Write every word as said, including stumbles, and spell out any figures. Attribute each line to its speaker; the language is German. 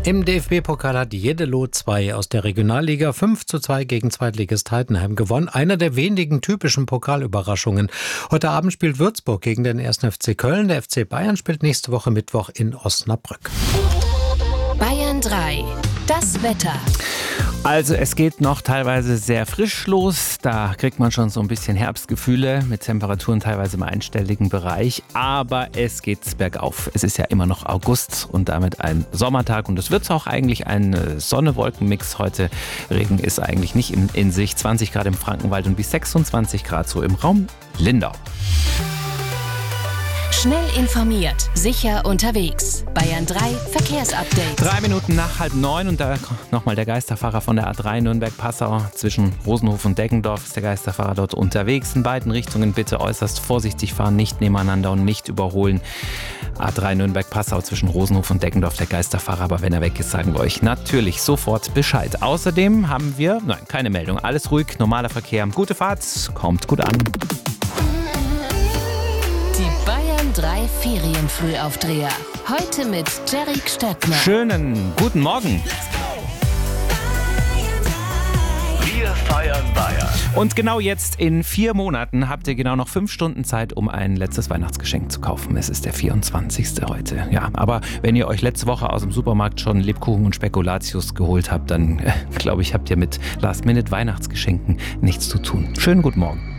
Speaker 1: Im D F B-Pokal hat Jeddelo zwei aus der Regionalliga fünf zu zwei gegen Zweitligist Heidenheim gewonnen. Einer der wenigen typischen Pokalüberraschungen. Heute Abend spielt Würzburg gegen den ersten F C Köln. Der F C Bayern spielt nächste Woche Mittwoch in Osnabrück.
Speaker 2: Bayern drei. Das Wetter.
Speaker 3: Also es geht noch teilweise sehr frisch los, da kriegt man schon so ein bisschen Herbstgefühle mit Temperaturen teilweise im einstelligen Bereich, aber es geht bergauf. Es ist ja immer noch August und damit ein Sommertag und es wird auch eigentlich ein Sonne-Wolken-Mix. Heute Regen ist eigentlich nicht in, in sich, zwanzig Grad im Frankenwald und bis sechsundzwanzig Grad so im Raum Lindau.
Speaker 2: Schnell informiert, sicher unterwegs. Bayern drei Verkehrsupdate.
Speaker 3: Drei Minuten nach halb neun und da nochmal der Geisterfahrer von der A drei Nürnberg-Passau. Zwischen Rosenhof und Deggendorf ist der Geisterfahrer dort unterwegs. In beiden Richtungen bitte äußerst vorsichtig fahren, nicht nebeneinander und nicht überholen. A drei Nürnberg-Passau zwischen Rosenhof und Deggendorf der Geisterfahrer. Aber wenn er weg ist, sagen wir euch natürlich sofort Bescheid. Außerdem haben wir, nein, keine Meldung. Alles ruhig, normaler Verkehr. Gute Fahrt, kommt gut an.
Speaker 2: Die Bayern drei Ferienfrühaufdreher. Heute mit Jerry Stöckner.
Speaker 3: Schönen guten Morgen.
Speaker 4: Wir feiern Bayern.
Speaker 3: Und genau jetzt in vier Monaten habt ihr genau noch fünf Stunden Zeit, um ein letztes Weihnachtsgeschenk zu kaufen. Es ist der vierundzwanzigste heute. Ja, aber wenn ihr euch letzte Woche aus dem Supermarkt schon Lebkuchen und Spekulatius geholt habt, dann äh, glaube ich, habt ihr mit Last-Minute-Weihnachtsgeschenken nichts zu tun. Schönen guten Morgen.